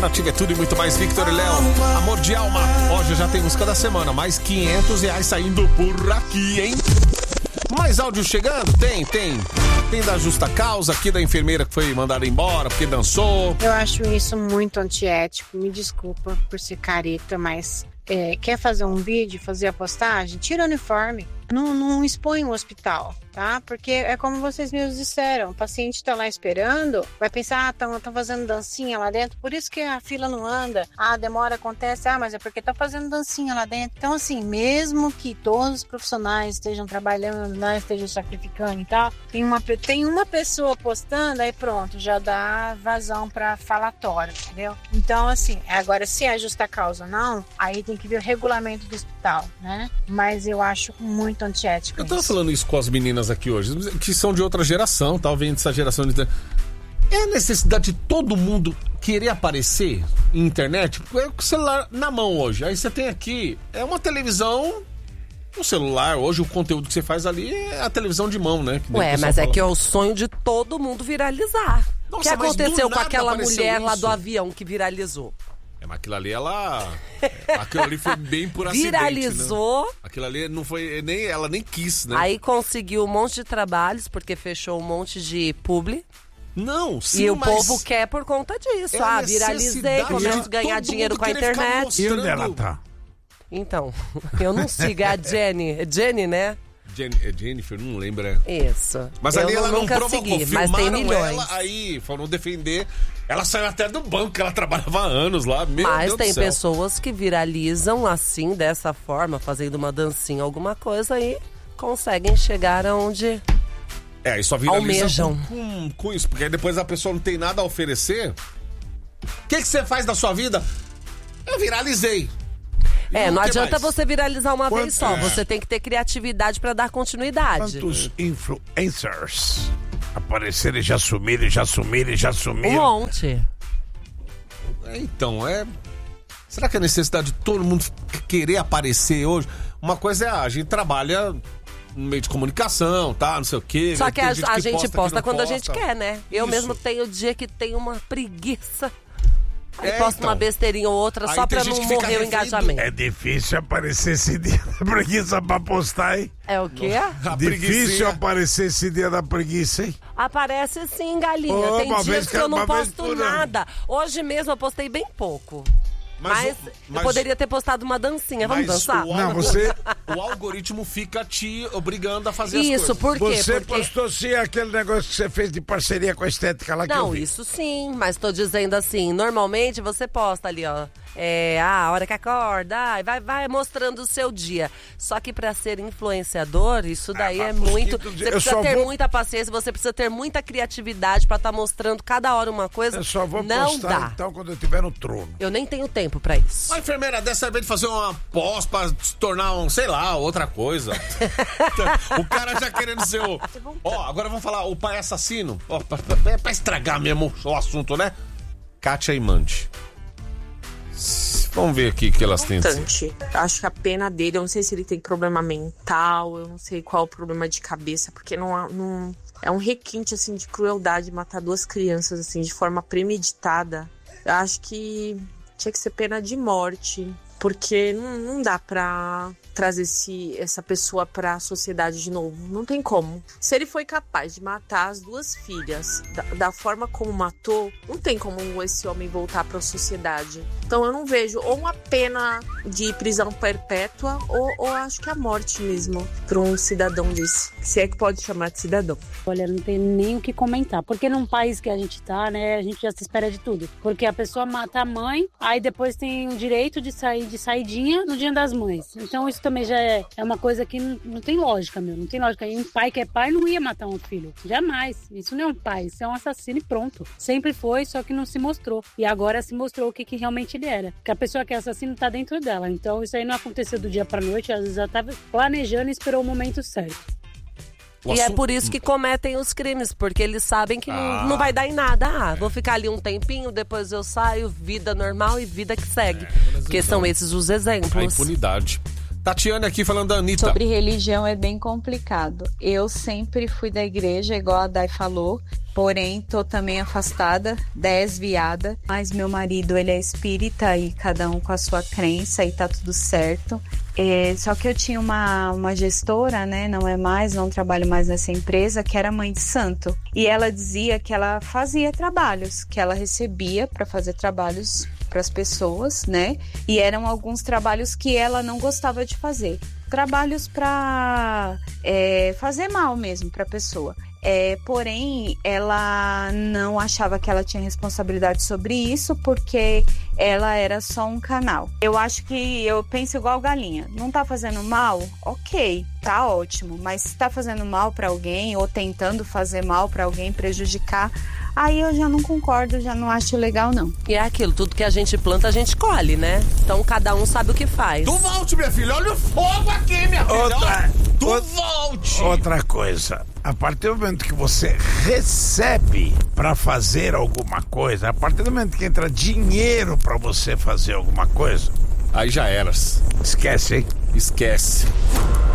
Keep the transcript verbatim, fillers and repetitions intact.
Nativa é tudo e muito mais. Victor e Léo, Amor de Alma. Hoje já tem música da semana, mais quinhentos reais saindo por aqui, hein? Mais áudio chegando? Tem, tem. Tem da justa causa aqui, da enfermeira que foi mandada embora porque dançou. Eu acho isso muito antiético. Me desculpa por ser careta, mas é, quer fazer um vídeo, fazer a postagem? Tira o uniforme. Não, não expõe o hospital, tá? Porque é como vocês mesmos disseram, o paciente tá lá esperando, vai pensar, ah, estão fazendo dancinha lá dentro, por isso que a fila não anda, ah, a demora acontece, ah, mas é porque tá fazendo dancinha lá dentro. Então, assim, mesmo que todos os profissionais estejam trabalhando, né, estejam sacrificando e tal, tem uma, tem uma pessoa postando, aí pronto, já dá vazão pra falatório, entendeu? Então, assim, agora, se é justa causa ou não, aí tem que ver o regulamento do hospital, né? Mas eu acho muito antiético. Eu tava isso. falando isso com as meninas aqui hoje, que são de outra geração, tal, vem dessa geração de... É a necessidade de todo mundo querer aparecer em internet? Porque é com o celular na mão hoje. Aí você tem aqui, é uma televisão, um celular. Hoje o conteúdo que você faz ali é a televisão de mão, né? Que Ué, mas fala. É que é o sonho de todo mundo viralizar. O que aconteceu com aquela mulher isso. lá do avião que viralizou? É, mas aquilo ali, ela... Aquilo ali foi bem por acidente, viralizou. Né? Aquilo ali não foi... Nem, ela nem quis, né? Aí conseguiu um monte de trabalhos, porque fechou um monte de publi. Não, sim, E o mas... povo quer por conta disso. É ah, viralizei, começo a ganhar dinheiro com a internet. E onde ela tá? Então, eu não sigo a Jenny. É Jenny, né? Jen- é Jennifer, não lembra. Isso. Mas eu ali ela nunca não provocou, segui, mas tem milhões. Ela, aí foram defender. Ela saiu até do banco, ela trabalhava há anos lá. Meu mas Deus tem do céu. pessoas que viralizam assim, dessa forma, fazendo uma dancinha, alguma coisa, e conseguem chegar aonde é, e só viraliza almejam. Com, com, com isso, porque aí depois a pessoa não tem nada a oferecer. O que, que você faz da sua vida? Eu viralizei. É, não adianta mais? você viralizar uma Quanto, vez só. é. Você tem que ter criatividade pra dar continuidade. Quantos influencers apareceram e já sumiram, já sumiram, já Um sumiram? monte. É, então, é... Será que a necessidade de todo mundo querer aparecer hoje? Uma coisa é, a gente trabalha no meio de comunicação, tá? Não sei o quê. Só que a, gente a que gente posta, posta que não quando posta. a gente quer, né? Eu Isso. mesmo tenho dia que tenho uma preguiça. Aí É, posto então. uma besteirinha ou outra Aí só tem pra gente não que fica morrer o refém do- engajamento. É difícil aparecer esse dia da preguiça pra postar, hein? É o quê? A Difícil preguicinha. aparecer esse dia da preguiça, hein? Aparece sim, galinha. Ô, Tem uma dias vez que eu não uma vez posto por ano. nada. Hoje mesmo eu postei bem pouco. Mas Mas, o- eu mas- poderia ter postado uma dancinha. Vamos Mas dançar? o Não, algo- você- O algoritmo fica te obrigando a fazer Isso, as coisas. por quê? Você Porque... postou sim aquele negócio que você fez de parceria com a estética lá que eu Não, vi. isso sim, mas tô dizendo assim, normalmente você posta ali, ó, é, ah, a hora que acorda, ah, vai, vai mostrando o seu dia. Só que pra ser influenciador, isso daí Ah, é mas muito... mosquito, Você eu precisa só ter vou- muita paciência, você precisa ter muita criatividade pra estar mostrando cada hora uma coisa. Eu só vou Não postar dá. então quando eu estiver no trono. Eu nem tenho tempo pra isso. A enfermeira dessa vez de fazer uma pós pra se tornar um, sei lá, outra coisa. O cara já querendo ser o... Ó, agora vamos falar, o pai assassino. Ó, pra, pra- pra estragar mesmo o assunto, né? Kátia e Mandy. Vamos ver aqui o que elas têm. Bastante. Acho que a pena dele, eu não sei se ele tem problema mental, eu não sei qual é o problema de cabeça, porque não, há- não é um requinte assim de crueldade matar duas crianças assim de forma premeditada. Eu acho que tinha que ser pena de morte, porque não, não dá pra trazer esse, essa pessoa pra sociedade de novo. Não tem como. Se ele foi capaz de matar as duas filhas da, da forma como matou, não tem como esse homem voltar pra sociedade. Então eu não vejo ou uma pena de prisão perpétua ou, ou acho que a morte mesmo pra um cidadão desse. Se é que pode chamar de cidadão. Olha, não tem nem o que comentar. Porque num país que a gente tá, né, a gente já se espera de tudo. Porque a pessoa mata a mãe, aí depois tem o direito de sair de saidinha no Dia das Mães. Então isso também já é, é uma coisa que não, não tem lógica, meu. Não tem lógica. E um pai que é pai não ia matar um filho. Jamais. Isso não é um pai, isso é um assassino e pronto. Sempre foi, só que não se mostrou. E agora se mostrou o que, que realmente ele era. Porque a pessoa que é assassino tá dentro dela. Então isso aí não aconteceu do dia pra noite. Às vezes ela tava planejando e esperou o momento certo. O E é assunto- por isso que cometem os crimes, porque eles sabem que Ah. não, não vai dar em nada. Ah, vou ficar ali um tempinho, depois eu saio, vida normal e vida que segue. É, mas Porque então, são esses os exemplos. A impunidade. Tatiana aqui falando da Anitta. Sobre religião é bem complicado. Eu sempre fui da igreja, igual a Dai falou, porém tô também afastada, desviada. Mas meu marido, ele é espírita e cada um com a sua crença e tá tudo certo. É, só que eu tinha uma, uma gestora, né, não é mais, não trabalho mais nessa empresa, que era mãe de santo. E ela dizia que ela fazia trabalhos, que ela recebia para fazer trabalhos para as pessoas, né? E eram alguns trabalhos que ela não gostava de fazer. Trabalhos para é, fazer mal mesmo para a pessoa. É, porém, ela não achava que ela tinha responsabilidade sobre isso porque ela era só um canal. Eu acho que eu penso igual galinha. Não tá fazendo mal? Ok, tá ótimo. Mas se tá fazendo mal para alguém ou tentando fazer mal para alguém, prejudicar, aí eu já não concordo, já não acho legal, não. E é aquilo, tudo que a gente planta, a gente colhe, né? Então cada um sabe o que faz. Tu volte, minha filha. Olha o fogo aqui, minha filha. Outra, Tu outra, volte. outra coisa. A partir do momento que você recebe pra fazer alguma coisa, a partir do momento que entra dinheiro pra você fazer alguma coisa, Aí já eras. esquece, hein? Esquece.